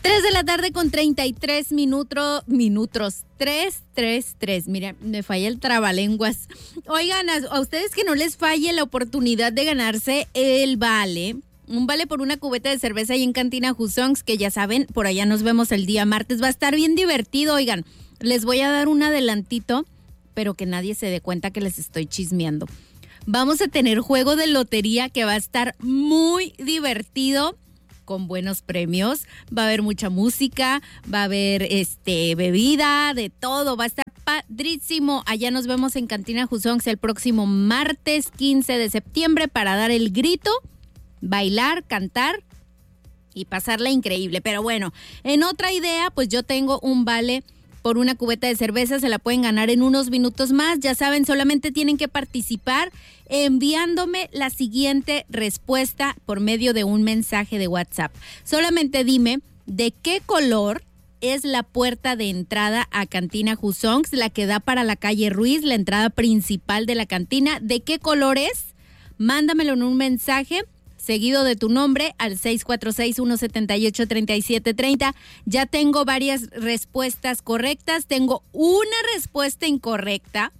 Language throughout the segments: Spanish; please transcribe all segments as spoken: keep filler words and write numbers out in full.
tres de la tarde con treinta y tres minutos, minutos, tres, tres, tres. Mira, me falla el trabalenguas. Oigan, a, a ustedes que no les falle la oportunidad de ganarse el vale, un vale por una cubeta de cerveza ahí en Cantina Jusongs, que ya saben, por allá nos vemos el día martes. Va a estar bien divertido, oigan. Les voy a dar un adelantito, pero que nadie se dé cuenta que les estoy chismeando. Vamos a tener juego de lotería que va a estar muy divertido, con buenos premios. Va a haber mucha música, va a haber este bebida, de todo. Va a estar padrísimo. Allá nos vemos en Cantina Jusongs el próximo martes quince de septiembre para dar el grito, bailar, cantar y pasarla increíble. Pero bueno, en otra idea, pues yo tengo un vale por una cubeta de cerveza, se la pueden ganar en unos minutos más. Ya saben, solamente tienen que participar enviándome la siguiente respuesta por medio de un mensaje de WhatsApp. Solamente dime de qué color es la puerta de entrada a Cantina Jusongs, la que da para la calle Ruiz, la entrada principal de la cantina. ¿De qué color es? Mándamelo en un mensaje seguido de tu nombre al seis cuatro seis, uno siete ocho, tres siete tres cero. Ya tengo varias respuestas correctas, tengo una respuesta incorrecta,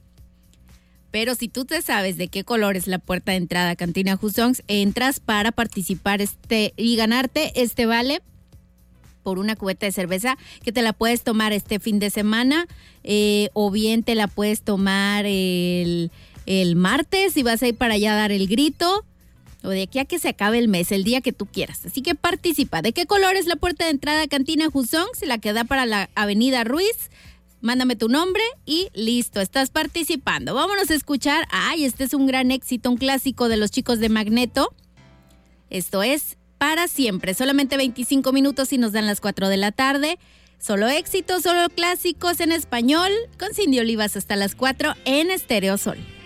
pero si tú te sabes de qué color es la puerta de entrada a Cantina Jusongs, entras para participar este y ganarte este vale por una cubeta de cerveza que te la puedes tomar este fin de semana, eh, o bien te la puedes tomar el, el martes y vas a ir para allá a dar el grito, o de aquí a que se acabe el mes, el día que tú quieras. Así que participa. ¿De qué color es la puerta de entrada a Cantina Jusongs? La que da para la avenida Ruiz. Mándame tu nombre y listo, estás participando. Vámonos a escuchar. Ay, este es un gran éxito, un clásico de los chicos de Magneto. Esto es Para Siempre. Solamente veinticinco minutos y nos dan las cuatro de la tarde. Solo éxitos, solo clásicos en español. Con Cindy Olivas hasta las cuatro en Estéreo Sol.